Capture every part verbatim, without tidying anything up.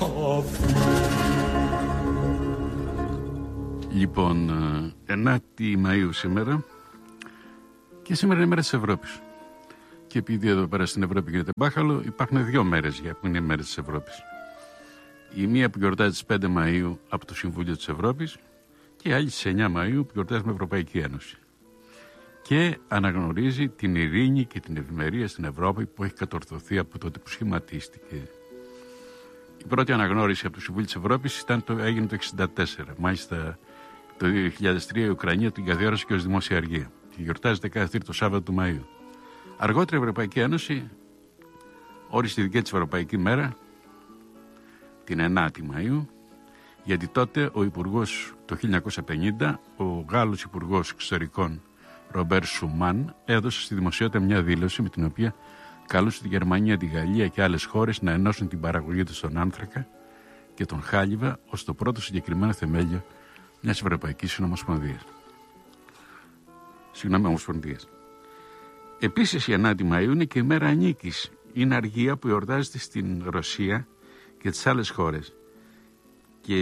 Λοιπόν, ενάτη Μαΐου σήμερα και σήμερα είναι η μέρα της Ευρώπης. Και επειδή εδώ πέρα στην Ευρώπη γίνεται μπάχαλο, υπάρχουν δύο μέρες για που είναι οι μέρες της Ευρώπης. Η μία που γιορτάζει στις πέντε Μαΐου από το Συμβούλιο της Ευρώπης και η άλλη στις εννιά Μαΐου που γιορτάζει με Ευρωπαϊκή Ένωση. Και αναγνωρίζει την ειρήνη και την ευημερία στην Ευρώπη που έχει κατορθωθεί από τότε που σχηματίστηκε. Η πρώτη αναγνώριση από το Συμβούλιο της Ευρώπης ήταν το, έγινε το εξήντα τέσσερα. Μάλιστα το δύο χιλιάδες τρία η Ουκρανία την καθιέρωσε και ως δημόσια αργία. Και γιορτάζεται κάθε τρίτο Σάββατο του Μαΐου. Αργότερα η Ευρωπαϊκή Ένωση όρισε τη δική της Ευρωπαϊκή Μέρα την ενάτη Μαΐου, γιατί τότε ο Υπουργός το χίλια εννιακόσια πενήντα, ο Γάλλος Υπουργός Εξωτερικών Ρομπέρ Σουμάν, έδωσε στη δημοσιότητα μια δήλωση με την οποία καλούσε τη Γερμανία, τη Γαλλία και άλλες χώρες να ενώσουν την παραγωγή τους στον άνθρακα και τον χάλιβα ως το πρώτο συγκεκριμένο θεμέλιο μιας Ευρωπαϊκής Συνομοσπονδίας. Συγγνώμη, Ομοσπονδίας. Επίσης η ενάτη Μαΐου είναι και η μέρα Νίκης. Είναι αργία που εορτάζεται στην Ρωσία και τις άλλες χώρες. Και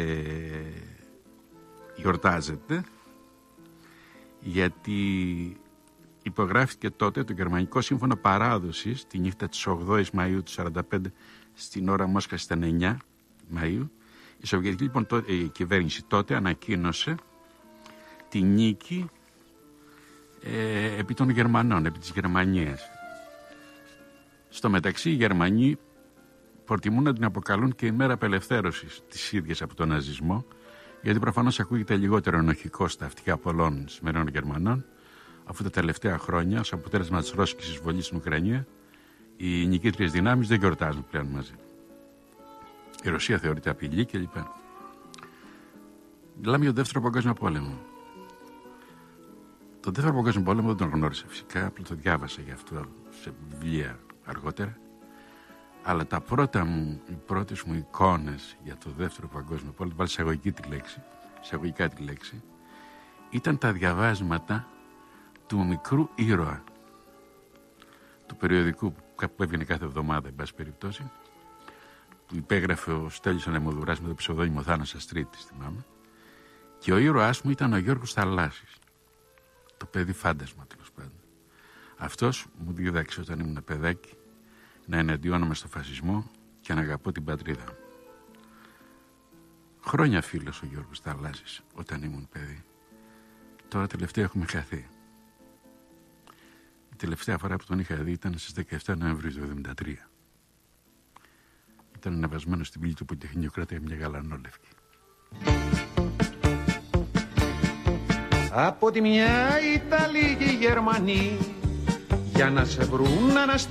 γιορτάζεται γιατί υπογράφηκε τότε το Γερμανικό Σύμφωνο Παράδοσης τη νύχτα της ογδόης Μαΐου του σαράντα πέντε, στην ώρα Μόσχας ήταν εννιά Μαΐου. Η Σοβιετική λοιπόν τότε, η κυβέρνηση τότε ανακοίνωσε τη νίκη ε, επί των Γερμανών, επί της Γερμανίας. Στο μεταξύ οι Γερμανοί προτιμούν να την αποκαλούν και η μέρα απελευθέρωσης της ίδιας από τον ναζισμό, γιατί προφανώς ακούγεται λιγότερο ενοχικό στα αυτιά πολλών σημερινών Γερμανών, αφού τα τελευταία χρόνια, ως αποτέλεσμα της ρώσικης εισβολής στην Ουκρανία, οι νικήτριες δυνάμεις δεν γιορτάζουν πλέον μαζί. Η Ρωσία θεωρείται απειλή κλπ. Μιλάμε για τον Δεύτερο Παγκόσμιο Πόλεμο. Τον Δεύτερο Παγκόσμιο Πόλεμο δεν τον γνώρισα φυσικά, απλά το διάβασα γι' αυτό σε βιβλία αργότερα. Αλλά τα πρώτα μου, οι πρώτες μου εικόνες για το Δεύτερο Παγκόσμιο Πόλεμο, βάλω εισαγωγική τη λέξη, εισαγωγικά τη λέξη, ήταν τα διαβάσματα του μικρού ήρωα, του περιοδικού που έβγαινε κάθε εβδομάδα, εν πάση περιπτώσει, που υπέγραφε ο Στέλιος Ανεμοδουράς με το ψευδόνυμο Θάνος Αστρίτης, θυμάμαι, και ο ήρωάς μου ήταν ο Γιώργος Θαλάσσης, το παιδί φάντασμα τέλος πάντων. Αυτός μου δίδαξε όταν ήμουν παιδάκι να εναντιώνομαι στο φασισμό και να αγαπώ την πατρίδα μου. Χρόνια φίλος ο Γιώργος Θαλάσσης όταν ήμουν παιδί. Τώρα τελευταία έχουμε χαθεί. Η τελευταία φορά που τον είχα δει ήταν στις δεκαεφτά Νοεμβρίου του εβδομήντα τρία. Ήταν ανεβασμένο στην πύλη του Πολυτεχνείου, κράταγε μια γαλανόλευκη. Από τη μια Ιταλοί και οι Γερμανοί για να σε βρουν να